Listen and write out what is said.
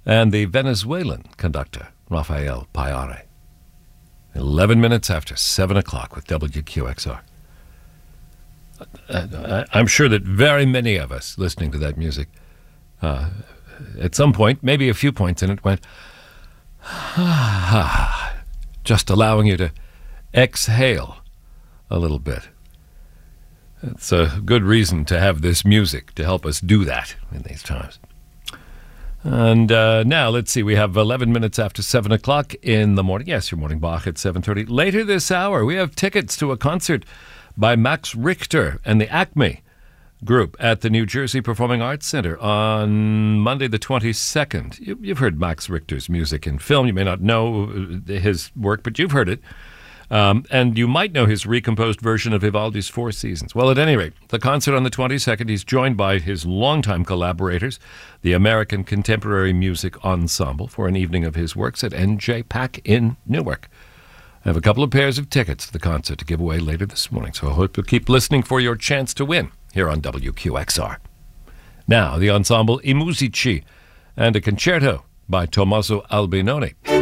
and the Venezuelan conductor, Rafael Payare. 11 minutes after 7 o'clock with WQXR. I'm sure that very many of us listening to that music, at some point, maybe a few points in it, went, just allowing you to exhale a little bit. It's a good reason to have this music to help us do that in these times. And now, let's see, we have 11 minutes after 7 o'clock in the morning. Yes, your morning Bach at 7:30. Later this hour, we have tickets to a concert by Max Richter and the Acme Group at the New Jersey Performing Arts Center on Monday the 22nd. You've heard Max Richter's music in film. You may not know his work, but you've heard it. And you might know his recomposed version of Vivaldi's Four Seasons. Well, at any rate, the concert on the 22nd, he's joined by his longtime collaborators, the American Contemporary Music Ensemble, for an evening of his works at NJPAC in Newark. I have a couple of pairs of tickets to the concert to give away later this morning, so I hope you'll keep listening for your chance to win here on WQXR. Now, the ensemble I Musici and a concerto by Tommaso Albinoni.